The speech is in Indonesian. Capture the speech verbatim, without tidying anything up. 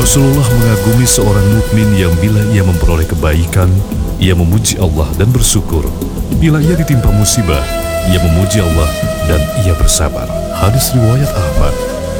Rasulullah mengagumi seorang mukmin yang bila ia memperoleh kebaikan, ia memuji Allah dan bersyukur. Bila ia ditimpa musibah, ia memuji Allah dan ia bersabar. Hadis riwayat Ahmad.